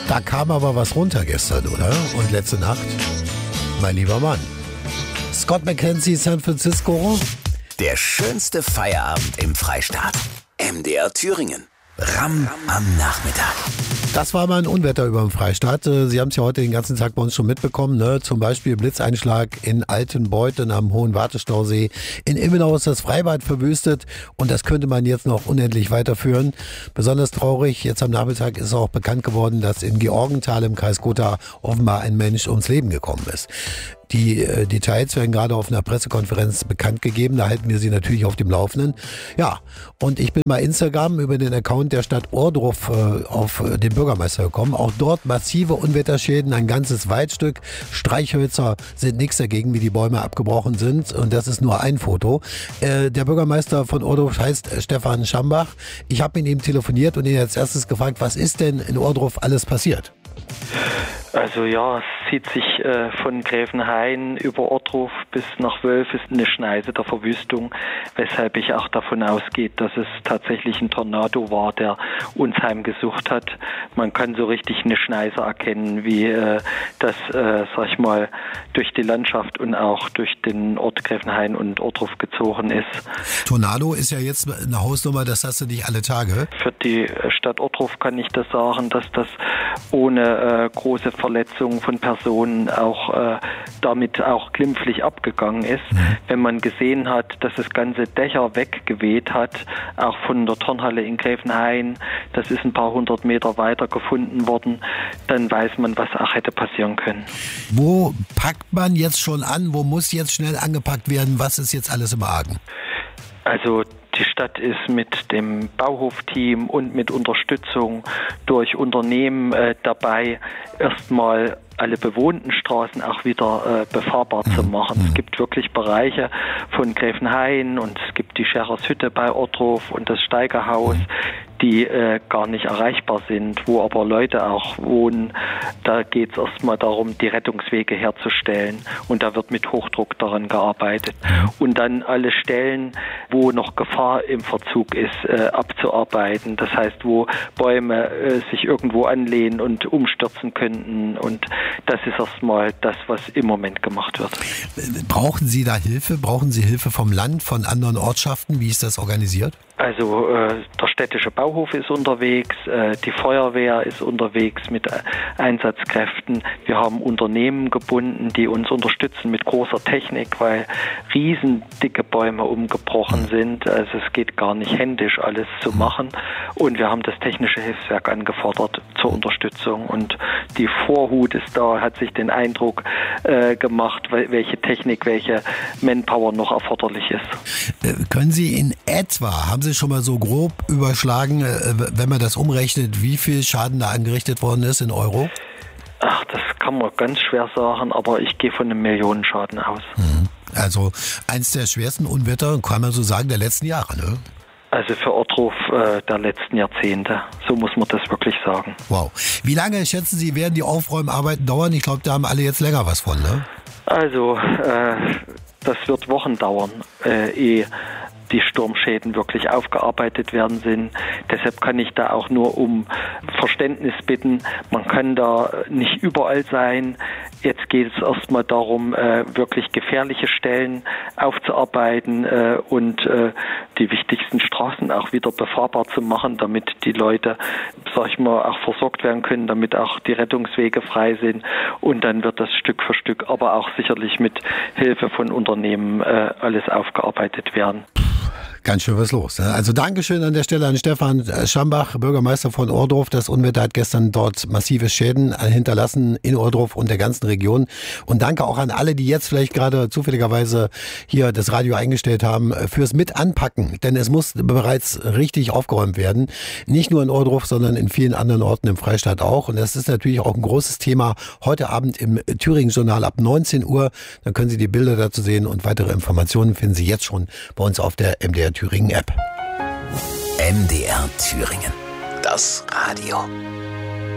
Da kam aber was runter gestern, oder? Und letzte Nacht, mein lieber Mann. Scott McKenzie, San Francisco. Der schönste Feierabend im Freistaat. MDR Thüringen. Ram am Nachmittag. Das war mal ein Unwetter über dem Freistaat. Sie haben es ja heute den ganzen Tag bei uns schon mitbekommen. Ne? Zum Beispiel Blitzeinschlag in Altenbeuthen am Hohen Wartestausee. In Immenau ist das Freibad verwüstet und das könnte man jetzt noch unendlich weiterführen. Besonders traurig, jetzt am Nachmittag ist auch bekannt geworden, dass in Georgenthal im Kreis Gotha offenbar ein Mensch ums Leben gekommen ist. Die Details werden gerade auf einer Pressekonferenz bekannt gegeben. Da halten wir Sie natürlich auf dem Laufenden. Ja, und ich bin bei Instagram über den Account der Stadt Ohrdruf auf den Bürgermeister gekommen. Auch dort massive Unwetterschäden, ein ganzes Waldstück. Streichhölzer sind nichts dagegen, wie die Bäume abgebrochen sind. Und das ist nur ein Foto. Der Bürgermeister von Ohrdruf heißt Stefan Schambach. Ich habe mit ihm telefoniert und ihn als erstes gefragt, was ist denn in Ohrdruf alles passiert? Also ja, es zieht sich von Gräfenhain über Ohrdruf bis nach Wölf ist eine Schneise der Verwüstung, weshalb ich auch davon ausgehe, dass es tatsächlich ein Tornado war, der uns heimgesucht hat. Man kann so richtig eine Schneise erkennen, wie das, sag ich mal, durch die Landschaft und auch durch den Ort Gräfenhain und Ohrdruf gezogen ist. Tornado ist ja jetzt eine Hausnummer, das hast du nicht alle Tage. Für die Stadt Ohrdruf kann ich das sagen, dass das ohne große Verletzungen von Personen auch damit auch glimpflich abgegangen ist. Wenn man gesehen hat, dass das ganze Dächer weggeweht hat, auch von der Turnhalle in Gräfenhain, das ist ein paar hundert Meter weiter gefunden worden, dann weiß man, was auch hätte passieren können. Wo packt man jetzt schon an? Wo muss jetzt schnell angepackt werden? Was ist jetzt alles im Argen? Also die Stadt ist mit dem Bauhofteam und mit Unterstützung durch Unternehmen dabei, erstmal alle bewohnten Straßen auch wieder befahrbar zu machen. Es gibt wirklich Bereiche von Gräfenhain und es gibt die Scherershütte bei Ohrdruf und das Steigerhaus, die gar nicht erreichbar sind, wo aber Leute auch wohnen. Da geht es erstmal darum, die Rettungswege herzustellen und da wird mit Hochdruck daran gearbeitet. Und dann alle Stellen, wo noch Gefahr im Verzug ist, abzuarbeiten. Das heißt, wo Bäume sich irgendwo anlehnen und umstürzen könnten, und das ist erstmal das, was im Moment gemacht wird. Brauchen Sie da Hilfe? Brauchen Sie Hilfe vom Land, von anderen Ortschaften? Wie ist das organisiert? Also der städtische Bauhof ist unterwegs, die Feuerwehr ist unterwegs mit Einsatzkräften. Wir haben Unternehmen gebunden, die uns unterstützen mit großer Technik, weil riesendicke Bäume umgebrochen sind. Also es geht gar nicht händisch alles zu machen. Und wir haben das technische Hilfswerk angefordert zur Unterstützung. Und die Vorhut ist da, hat sich den Eindruck gemacht, welche Technik, welche Manpower noch erforderlich ist. Können Sie in etwa, haben Sie schon mal so grob überschlagen, wenn man das umrechnet, wie viel Schaden da angerichtet worden ist in Euro? Ach, das kann man ganz schwer sagen, aber ich gehe von einem Millionenschaden aus. Also eins der schwersten Unwetter, kann man so sagen, der letzten Jahre, ne? Also für Ohrdruf der letzten Jahrzehnte. So muss man das wirklich sagen. Wow. Wie lange, schätzen Sie, werden die Aufräumarbeiten dauern? Ich glaube, da haben alle jetzt länger was von, ne? Also, das wird Wochen dauern, ehe die Sturmschäden wirklich aufgearbeitet werden sind. Deshalb kann ich da auch nur um Verständnis bitten. Man kann da nicht überall sein. Jetzt geht es erstmal darum, wirklich gefährliche Stellen aufzuarbeiten und die wichtigsten Straßen auch wieder befahrbar zu machen, damit die Leute, sag ich mal, auch versorgt werden können, damit auch die Rettungswege frei sind. Und dann wird das Stück für Stück, aber auch sicherlich mit Hilfe von Unternehmen alles aufgearbeitet werden. Ganz schön was los. Also Dankeschön an der Stelle an Stefan Schambach, Bürgermeister von Ohrdruf. Das Unwetter hat gestern dort massive Schäden hinterlassen in Ohrdruf und der ganzen Region. Und danke auch an alle, die jetzt vielleicht gerade zufälligerweise hier das Radio eingestellt haben, fürs Mitanpacken. Denn es muss bereits richtig aufgeräumt werden. Nicht nur in Ohrdruf, sondern in vielen anderen Orten im Freistaat auch. Und das ist natürlich auch ein großes Thema heute Abend im Thüringen-Journal ab 19 Uhr. Dann können Sie die Bilder dazu sehen und weitere Informationen finden Sie jetzt schon bei uns auf der MDR Thüringen App. MDR Thüringen. Das Radio.